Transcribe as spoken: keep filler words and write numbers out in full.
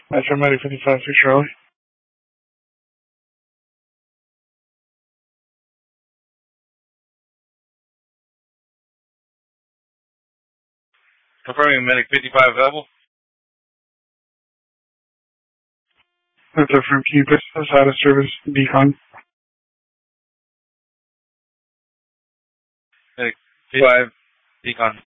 Metro Medic fifty-five six Charlie. Confirming Medic fifty-five available. Metro from Campus, out of service, Decon. Medic fifty-five, Decon.